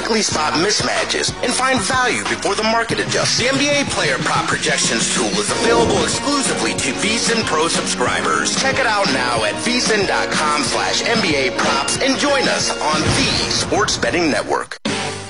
quickly spot mismatches and find value before the market adjusts. The NBA Player Prop Projections tool is available exclusively to VSiN Pro subscribers. Check it out now at vsin.com/NBA props and join us on the Sports Betting Network.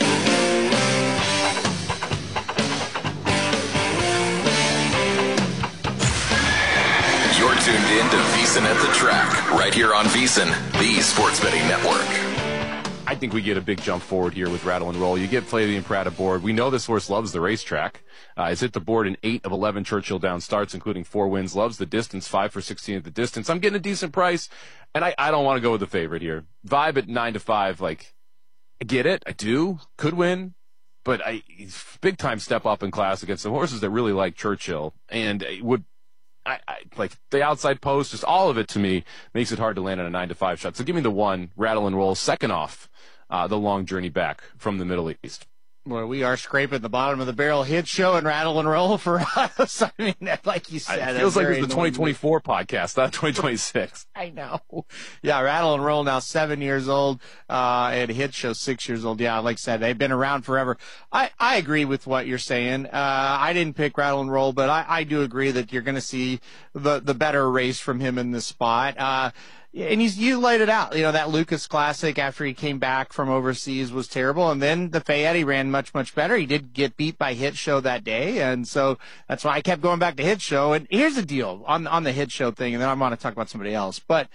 You're tuned in to VSiN at the Track, right here on VSiN, the Sports Betting Network. I think we get a big jump forward here with Rattle and Roll. You get Flavio and Pratt aboard. We know this horse loves the racetrack. He's hit the board in 8 of 11 Churchill Downs starts, including 4 wins. Loves the distance, 5 for 16 at the distance. I'm getting a decent price, and I don't want to go with the favorite here. Vibe at 9-5, like, I get it. I do. Could win. But big time step up in class against the horses that really like Churchill. And would like the outside post, just all of it to me makes it hard to land on a 9-5 shot. So give me the 1, Rattle and Roll, second off the long journey back from the Middle East. Well, we are scraping the bottom of the barrel hit show and Rattle and Roll for us. I mean, like you said, it feels like it's the 2024 podcast, not 2026. I know. Yeah, Rattle and Roll now 7 years old, and Hit Show 6 years old. Yeah, like I said, they've been around forever. I agree with what you're saying. I didn't pick Rattle and Roll, but I do agree that you're going to see the better race from him in this spot. And you laid it out. You know, that Lucas Classic after he came back from overseas was terrible. And then the Fayette, he ran much, much better. He did get beat by Hit Show that day. And so that's why I kept going back to Hit Show. And here's the deal on the Hit Show thing. And then I want to talk about somebody else. But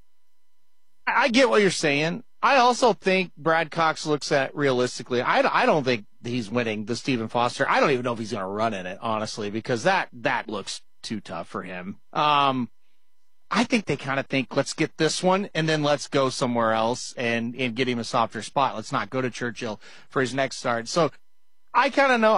I get what you're saying. I also think Brad Cox looks at it realistically. I don't think he's winning the Stephen Foster. I don't even know if he's going to run in it, honestly, because that looks too tough for him. I think they kind of think, let's get this one, and then let's go somewhere else and get him a softer spot. Let's not go to Churchill for his next start. So I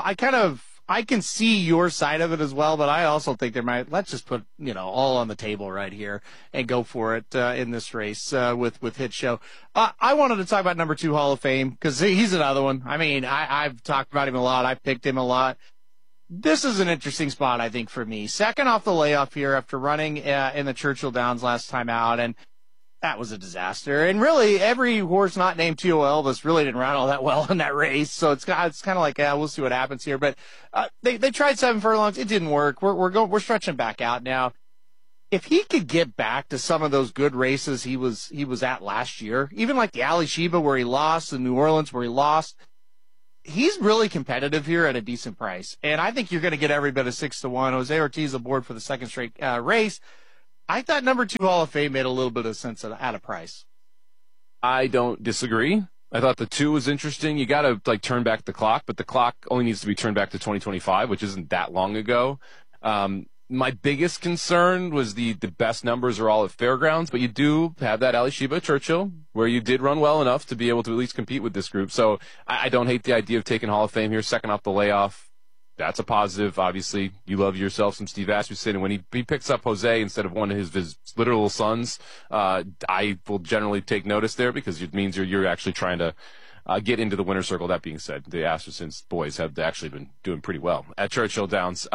can see your side of it as well, but I also think let's just put, all on the table right here and go for it in this race with Hit Show. I wanted to talk about number 2 Hall of Fame because he's another one. I mean, I've talked about him a lot. I've picked him a lot. This is an interesting spot, I think, for me. Second off the layoff here after running in the Churchill Downs last time out, and that was a disaster. And really, every horse not named T.O. Elvis really didn't run all that well in that race. So it's kind of like, we'll see what happens here. But they tried 7 furlongs. It didn't work. We're stretching back out now. If he could get back to some of those good races he was at last year, even like the Ali Sheba where he lost, the New Orleans where he lost, he's really competitive here at a decent price. And I think you're going to get every bit of 6-1. Jose Ortiz aboard for the second straight race. I thought number 2 Hall of Fame made a little bit of sense at a price. I don't disagree. I thought the 2 was interesting. You got to turn back the clock, but the clock only needs to be turned back to 2025, which isn't that long ago. My biggest concern was the best numbers are all at Fairgrounds, but you do have that Ali Sheba Churchill where you did run well enough to be able to at least compete with this group. So I don't hate the idea of taking Hall of Fame here, second off the layoff. That's a positive. Obviously, you love yourself some Steve Asmussen, and when he picks up Jose instead of one of his literal sons, I will generally take notice there because it means you're actually trying to get into the winner's circle. That being said, the Asmussen's boys have actually been doing pretty well at Churchill Downs.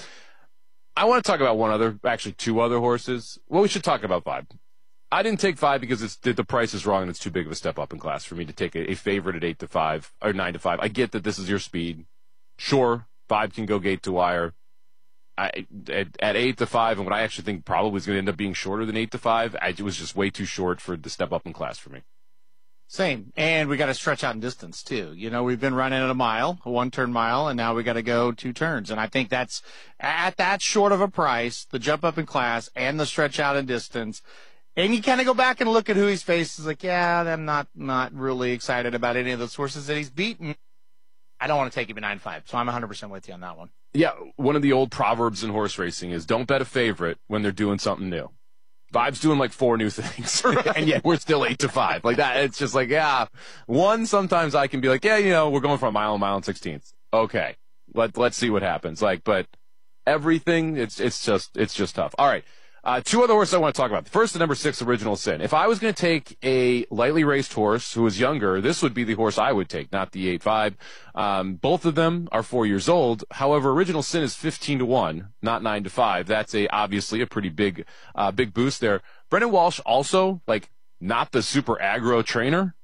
I want to talk about 2 other horses. Well, we should talk about Vibe. I didn't take Vibe because the price is wrong and it's too big of a step up in class for me to take a favorite at 8-5 or 9-5. I get that this is your speed. Sure, Vibe can go gate to wire. At 8-5, and what I actually think probably is going to end up being shorter than 8-5, it was just way too short for the step up in class for me. Same. And we got to stretch out in distance, too. We've been running at a 1-turn mile, and now we got to go 2 turns. And I think that's at that short of a price, the jump up in class and the stretch out in distance. And you kind of go back and look at who he's faced. It's like, yeah, I'm not really excited about any of those horses that he's beaten. I don't want to take him at 9-5, so I'm 100% with you on that one. Yeah, one of the old proverbs in horse racing is don't bet a favorite when they're doing something new. Vibe's doing 4 new things, and yet we're still 8-5. Like that, it's just sometimes I can be like, we're going for a mile and 16ths. Okay, let's see what happens. But everything, it's just tough. All right, 2 other horses I want to talk about. The first, the number 6, Original Sin. If I was going to take a lightly raced horse who was younger, this would be the horse I would take, not the 8-5. Both of them are 4 years old. However, Original Sin is 15-1, not 9-5. That's obviously a pretty big boost there. Brendan Walsh also, not the super aggro trainer,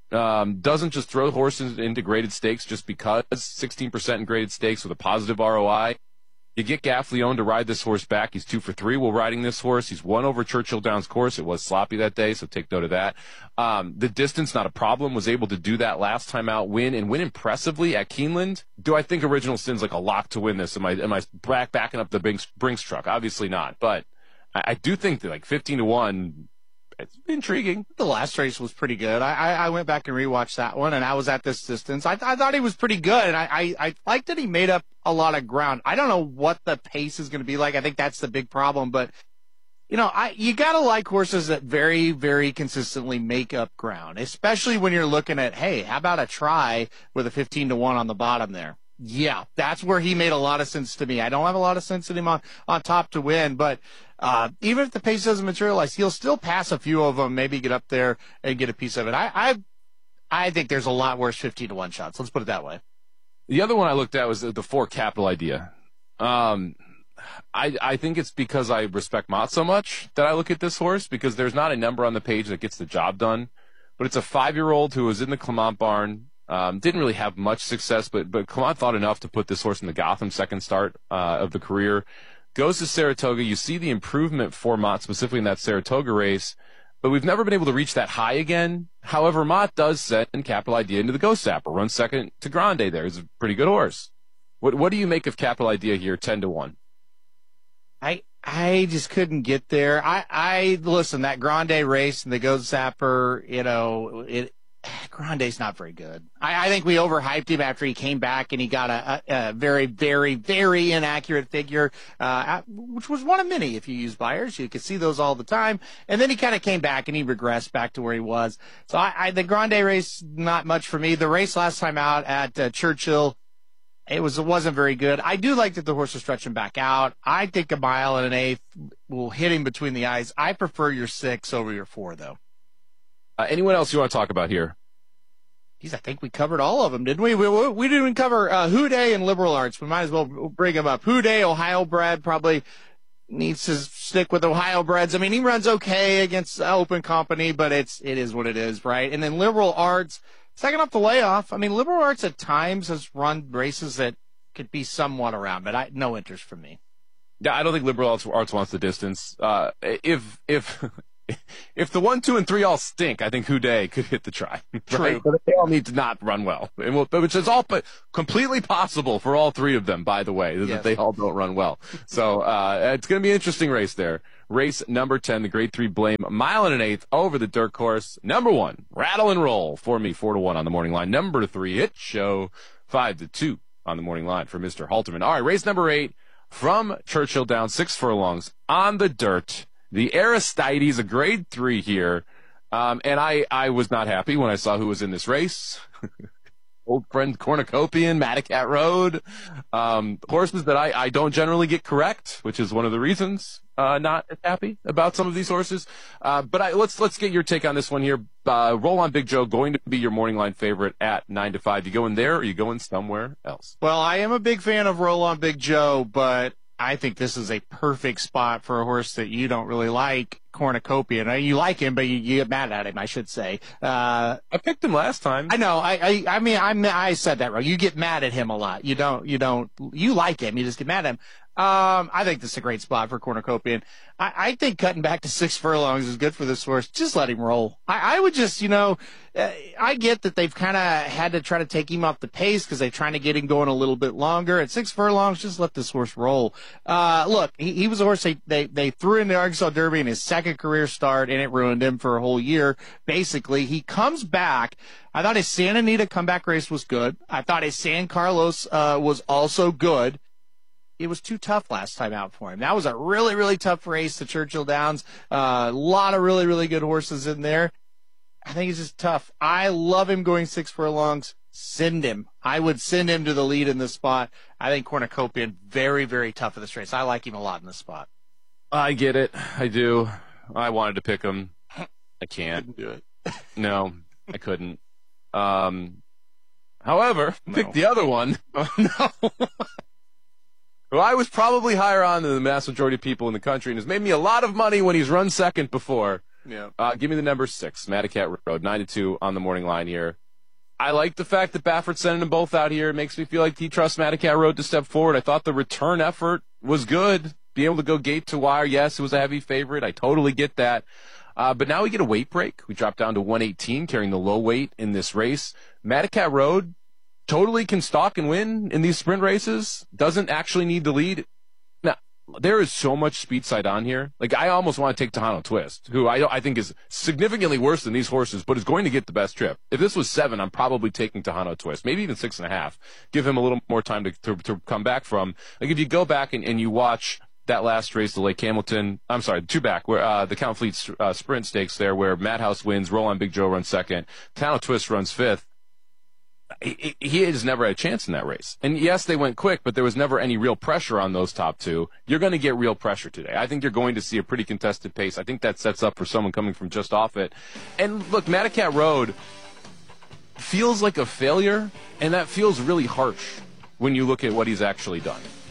Doesn't just throw horses into graded stakes just because 16% in graded stakes with a positive ROI. You get Gaffleone to ride this horse back. He's 2 for 3 while riding this horse. He's won over Churchill Downs course. It was sloppy that day, so take note of that. The distance, not a problem. Was able to do that last time out, win impressively at Keeneland. Do I think Original Sin's like a lock to win this? Am I backing up the Brinks truck? Obviously not, but I do think that like 15-1, it's intriguing. The last race was pretty good. I went back and rewatched that one, and I was at this distance. I thought he was pretty good, and I liked that he made up a lot of ground. I don't know what the pace is going to be like. I think that's the big problem, but you got to like horses that very, very consistently make up ground, especially when you're looking at, hey, how about a try with a 15-1 on the bottom there? Yeah, that's where he made a lot of sense to me. I don't have a lot of sense in him on top to win, but even if the pace doesn't materialize, he'll still pass a few of them, maybe get up there and get a piece of it. I think there's a lot worse 15-1 shots. Let's put it that way. The other one I looked at was the 4 Capital Idea. I think it's because I respect Mott so much that I look at this horse, because there's not a number on the page that gets the job done, but it's a 5-year-old who was in the Clement barn. Didn't really have much success, but Clement thought enough to put this horse in the Gotham second start of the career. Goes to Saratoga. You see the improvement for Mott, specifically in that Saratoga race, but we've never been able to reach that high again. However, Mott does send Capital Idea into the Ghost Sapper, runs second to Grande there. He's a pretty good horse. What do you make of Capital Idea here, 10-1? I just couldn't get there. I listen, that Grande race and the Ghost Sapper, Grande's not very good. I think we overhyped him after he came back and he got a very, very, very inaccurate figure, which was one of many. If you use buyers, you could see those all the time. And then he kind of came back and he regressed back to where he was. So the Grande race, not much for me. The race last time out at Churchill, it wasn't very good. I do like that the horse is stretching back out. I think 1 1/8 will hit him between the eyes. I prefer your 6 over your 4, though. Anyone else you want to talk about here? Geez, I think we covered all of them, didn't we? We didn't even cover Houday and Liberal Arts. We might as well bring them up. Houday, Ohio bred, probably needs to stick with Ohio breds. I mean, he runs okay against Open Company, but it is what it is, right? And then Liberal Arts, second off the layoff. I mean, Liberal Arts at times has run races that could be somewhat around, but no interest from me. Yeah, I don't think Liberal Arts wants the distance. If the 1, 2, and 3 all stink, I think Houday could hit the try. True. Right? But they all need to not run well, which is all but completely possible for all 3 of them, by the way, that they all don't run well. So it's going to be an interesting race there. Race number 10, the Grade 3 Blame, 1 1/8 over the dirt course. Number 1, Rattle and Roll for me, 4-1 on the morning line. Number 3, It Show, 5-2 on the morning line for Mr. Halterman. All right, race number 8 from Churchill Downs, 6 furlongs on the dirt. The Aristides, a Grade 3 here. And I was not happy when I saw who was in this race. Old friend Cornucopian, Madacat Road. Horses that I don't generally get correct, which is one of the reasons not as happy about some of these horses. But let's get your take on this one here. Roll on Big Joe, going to be your morning line favorite at 9-5. You going there or you going somewhere else? Well, I am a big fan of Roll on Big Joe, but I think this is a perfect spot for a horse that you don't really like, Cornucopian. You like him, but you get mad at him, I should say. I picked him last time. I know. I said that wrong. You get mad at him a lot. You like him. You just get mad at him. I think this is a great spot for Cornucopian. I think cutting back to 6 furlongs is good for this horse. Just let him roll. I would just, I get that they've kind of had to try to take him off the pace because they're trying to get him going a little bit longer. At 6 furlongs, just let this horse roll. Look, he was a horse they threw in the Arkansas Derby in his second career start, and it ruined him for a whole year. Basically, he comes back. I thought his Santa Anita comeback race was good. I thought his San Carlos was also good. It was too tough last time out for him. That was a really, really tough race to Churchill Downs. A lot of really, really good horses in there. I think it's just tough. I love him going 6 furlongs. Send him. I would send him to the lead in this spot. I think Cornucopian, very, very tough in this race. I like him a lot in this spot. I get it. I do. I wanted to pick him. I can't. Couldn't do it. No, I couldn't. However, pick the other one. No. Who I was probably higher on than the vast majority of people in the country and has made me a lot of money when he's run second before. Yeah. Give me the number 6, Matticat Road, 9-2 on the morning line here. I like the fact that Baffert's sending them both out here. It makes me feel like he trusts Matticat Road to step forward. I thought the return effort was good. Being able to go gate to wire, yes, it was a heavy favorite. I totally get that. But now we get a weight break. We drop down to 118, carrying the low weight in this race. Matticat Road totally can stalk and win in these sprint races. Doesn't actually need to lead. Now, there is so much speed side on here. Like, I almost want to take Tejano Twist, who I think is significantly worse than these horses, but is going to get the best trip. If this was 7, I'm probably taking Tejano Twist, maybe even 6.5. Give him a little more time to come back from. Like, if you go back and you watch that last race, the Lake Hamilton, I'm sorry, 2 back, where the Count Fleet Sprint Stakes there, where Madhouse wins, Roll on Big Joe runs 2nd, Tejano Twist runs 5th. He has never had a chance in that race. And yes, they went quick, but there was never any real pressure on those top 2. You're going to get real pressure today. I think you're going to see a pretty contested pace. I think that sets up for someone coming from just off it. And look, Matticat Road feels like a failure, and that feels really harsh when you look at what he's actually done.